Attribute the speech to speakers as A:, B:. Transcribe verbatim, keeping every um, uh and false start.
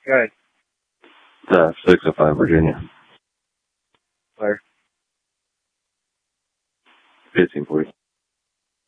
A: ahead.
B: Uh, six oh five, Virginia.
A: Where?
B: fifteen forty.